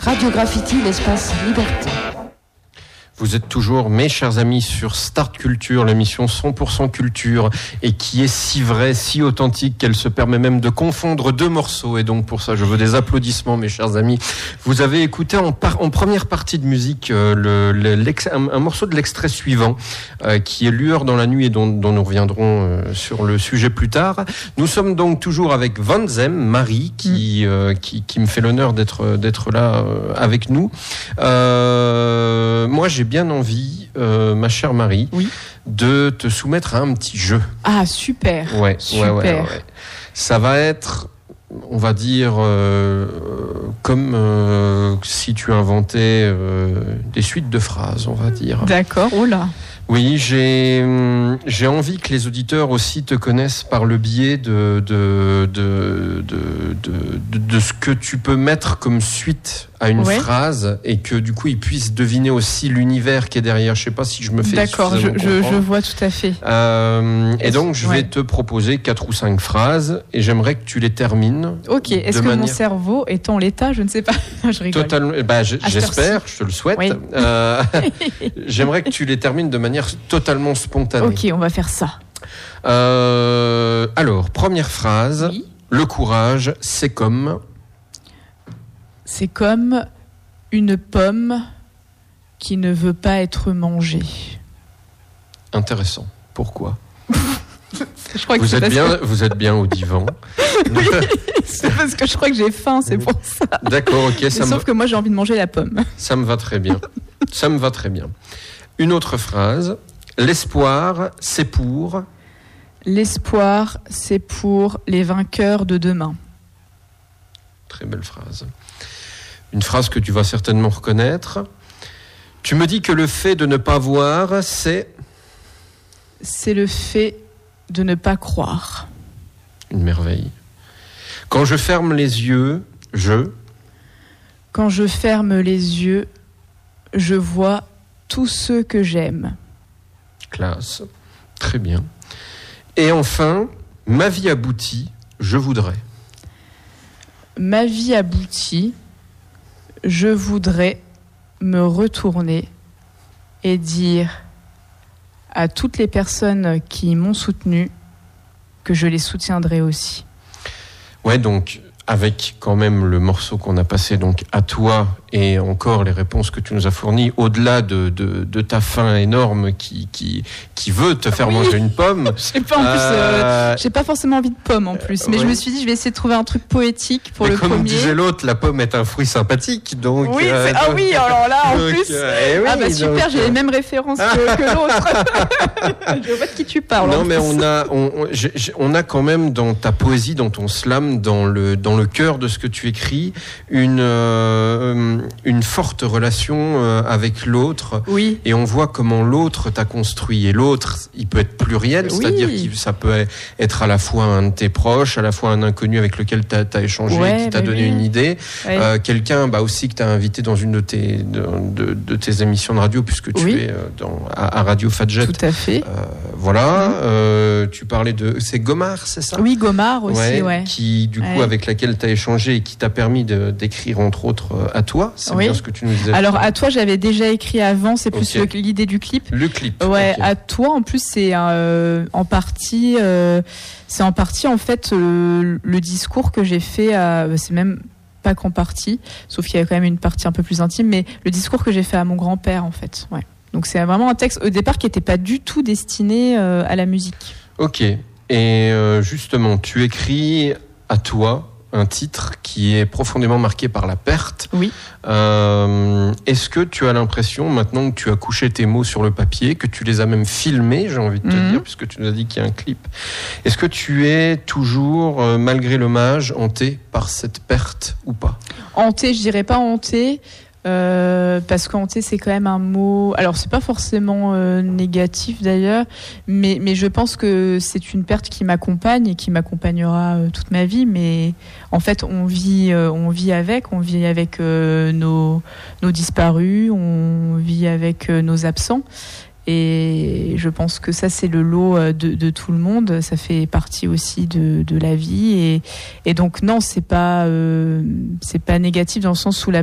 Radio Graffiti, l'espace liberté. Vous êtes toujours, mes chers amis, sur Start Culture, l'émission 100% culture, et qui est si vraie, si authentique, qu'elle se permet même de confondre deux morceaux. Et donc, pour ça, je veux des applaudissements, mes chers amis. Vous avez écouté en première partie de musique un morceau de l'extrait suivant, qui est Lueur dans la nuit, et dont nous reviendrons sur le sujet plus tard. Nous sommes donc toujours avec Van Zem, Marie, qui me fait l'honneur d'être là avec nous. Moi, j'ai bien envie, ma chère Marie, oui, de te soumettre à un petit jeu. Ah, super. Ouais. Ça va être, on va dire, comme si tu inventais des suites de phrases, on va dire. D'accord, oh là. Oui, j'ai envie que les auditeurs aussi te connaissent par le biais de ce que tu peux mettre comme suite à une phrase, et que du coup ils puissent deviner aussi l'univers qui est derrière. Je sais pas si je me fais d'accord, je vois tout à fait. Et donc je vais te proposer 4 ou 5 phrases, et j'aimerais que tu les termines. Ok, est-ce que mon cerveau est en l'état? Je ne sais pas. Je rigole. Totalement. J'espère, je te le souhaite. Oui. J'aimerais que tu les termines de manière totalement spontanée. Ok, on va faire ça. Alors, première phrase. Oui. Le courage, c'est comme une pomme qui ne veut pas être mangée. Intéressant. Pourquoi? Je crois que vous êtes bien au divan. Oui, c'est parce que je crois que j'ai faim, c'est pour ça. D'accord, ok. Sauf que moi, j'ai envie de manger la pomme. Ça me va très bien. Ça me va très bien. Une autre phrase. L'espoir, c'est pour les vainqueurs de demain. Très belle phrase. Une phrase que tu vas certainement reconnaître. Tu me dis que le fait de ne pas voir, c'est le fait de ne pas croire. Une merveille. Quand je ferme les yeux, je vois tous ceux que j'aime. Classe. Très bien. Et enfin, ma vie aboutit, je voudrais. Ma vie aboutit, je voudrais me retourner et dire à toutes les personnes qui m'ont soutenu que je les soutiendrai aussi. Ouais, donc avec quand même le morceau qu'on a passé, donc à toi, et encore les réponses que tu nous as fournies, au-delà de ta faim énorme qui veut te faire manger une pomme. J'ai pas forcément envie de pomme en plus, mais je me suis dit je vais essayer de trouver un truc poétique pour le premier. Comme disait l'autre, la pomme est un fruit sympathique, donc. Oui, alors là en plus. Super, j'ai les mêmes références que l'autre. Je vois de qui tu parles. Non, mais on a quand même dans ta poésie, dans ton slam, dans le cœur de ce que tu écris, une forte relation avec l'autre. Oui. Et on voit comment l'autre t'a construit. Et l'autre, il peut être pluriel, oui. C'est-à-dire que ça peut être à la fois un de tes proches, à la fois un inconnu avec lequel t'as échangé, qui t'a donné une idée. Quelqu'un aussi que t'as invité dans une de tes émissions de radio, puisque tu es à Radio Fadjet. Tout à fait. Tu parlais c'est Gomard, c'est ça? Oui, Gomard aussi, qui, du coup, avec laquelle tu as échangé et qui t'a permis d'écrire, entre autres, à toi. C'est bien ce que tu nous disais. Alors, à toi, j'avais déjà écrit avant, c'est plus l'idée du clip. Le clip. Ouais, à toi, en plus, c'est en partie, en fait, le discours que j'ai fait, c'est même pas qu'en partie, sauf qu'il y a quand même une partie un peu plus intime, mais le discours que j'ai fait à mon grand-père, en fait. Ouais. Donc, c'est vraiment un texte, au départ, qui n'était pas du tout destiné à la musique. Ok. Et justement, tu écris à toi un titre qui est profondément marqué par la perte. Oui. Est-ce que tu as l'impression, maintenant que tu as couché tes mots sur le papier, que tu les as même filmés, j'ai envie de te dire, puisque tu nous as dit qu'il y a un clip, est-ce que tu es toujours, malgré l'hommage, hanté par cette perte ou pas? Hanté, je dirais pas hanté. Parce que hanté, c'est quand même un mot. Alors, c'est pas forcément négatif d'ailleurs, mais je pense que c'est une perte qui m'accompagne et qui m'accompagnera toute ma vie. Mais en fait, on vit avec nos disparus, on vit avec nos absents. Et je pense que ça, c'est le lot de tout le monde. Ça fait partie aussi de la vie. Et donc, non, c'est pas négatif dans le sens où la